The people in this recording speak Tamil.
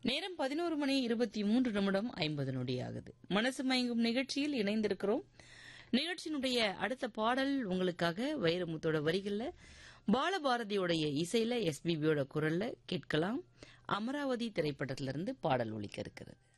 நேரம் 11:23 ஆகுது. மனசு மயங்கும் நிகழ்ச்சியில் இணைந்திருக்கிறோம். நிகழ்ச்சியினுடைய அடுத்த பாடல் உங்களுக்காக வைரமுத்தோட வரிகள்ல, பாலபாரதியோடைய இசையில, எஸ்பிபியோட குரல்ல கேட்கலாம். அமராவதி திரைப்படத்திலிருந்து பாடல் ஒலிக்க இருக்கிறது.